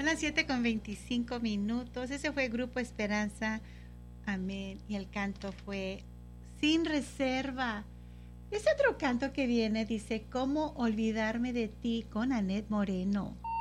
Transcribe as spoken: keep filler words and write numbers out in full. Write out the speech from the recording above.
Son las siete con veinticinco minutos. Ese fue Grupo Esperanza. Amén. Y el canto fue Sin Reserva. Ese otro canto que viene dice, ¿cómo olvidarme de ti? Con Anet Moreno.